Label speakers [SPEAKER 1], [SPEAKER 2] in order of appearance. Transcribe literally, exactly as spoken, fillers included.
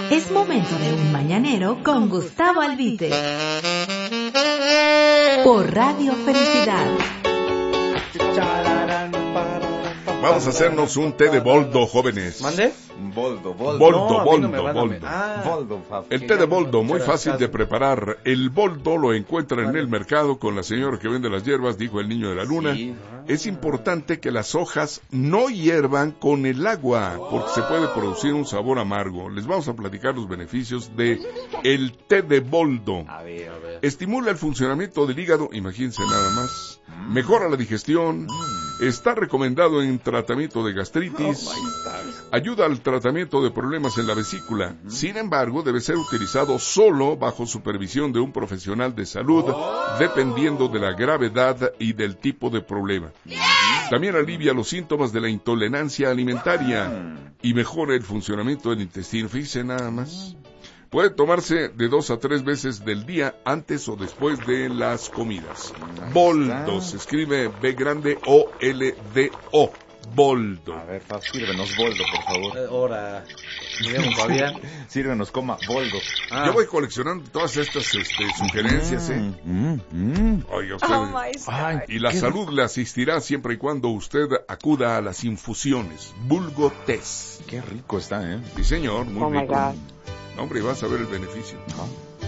[SPEAKER 1] Es momento de un mañanero con Gustavo Albite. Por Radio Felicidad.
[SPEAKER 2] Vamos a hacernos un té de boldo, jóvenes.
[SPEAKER 3] ¿Mande?
[SPEAKER 4] Boldo, boldo.
[SPEAKER 2] Boldo,
[SPEAKER 3] No, a mí
[SPEAKER 2] boldo,
[SPEAKER 3] no me van a-
[SPEAKER 2] boldo.
[SPEAKER 3] Ah,
[SPEAKER 4] Boldo, Faf.
[SPEAKER 2] El
[SPEAKER 3] que
[SPEAKER 2] té
[SPEAKER 3] ya
[SPEAKER 2] de
[SPEAKER 3] no
[SPEAKER 2] boldo, muy
[SPEAKER 3] escucharás
[SPEAKER 2] fácil de
[SPEAKER 3] caso.
[SPEAKER 2] preparar. El boldo lo encuentran en el mercado con la señora que vende las hierbas, dijo el niño de la luna.
[SPEAKER 4] Sí.
[SPEAKER 2] Es importante que las hojas no hiervan con el agua, porque se puede producir un sabor amargo. Les vamos a platicar los beneficios de el té de boldo.
[SPEAKER 4] A ver, a ver.
[SPEAKER 2] Estimula el funcionamiento del hígado, imagínense nada más. Mejora la digestión. Está recomendado en tratamiento de gastritis. Ayuda al tratamiento de problemas en la vesícula. Sin embargo, debe ser utilizado solo bajo supervisión de un profesional de salud, dependiendo de la gravedad y del tipo de problema. También alivia los síntomas de la intolerancia alimentaria y mejora el funcionamiento del intestino. Fíjense nada más. Puede tomarse de dos a tres veces del día, antes o después de las comidas. Boldo, se escribe B grande O L D O. Boldo.
[SPEAKER 4] A ver, Faf, sírvenos boldo, por favor.
[SPEAKER 3] Eh, Ahora, me llamo Fabián.
[SPEAKER 4] Sírvenos, coma, boldo.
[SPEAKER 3] Ah,
[SPEAKER 2] Yo voy coleccionando todas estas este, sugerencias, ¿eh?
[SPEAKER 4] Mm, mm.
[SPEAKER 2] Oiga, usted.
[SPEAKER 5] Oh my
[SPEAKER 4] Ay,
[SPEAKER 5] God.
[SPEAKER 2] Y la
[SPEAKER 4] qué
[SPEAKER 2] salud le asistirá siempre y cuando usted acuda a las infusiones. Bulgo Test.
[SPEAKER 4] Qué rico está, ¿eh?
[SPEAKER 2] Sí, señor, muy
[SPEAKER 5] Oh my
[SPEAKER 2] rico.
[SPEAKER 5] God.
[SPEAKER 2] No, hombre, vas a ver el beneficio.
[SPEAKER 4] Ajá.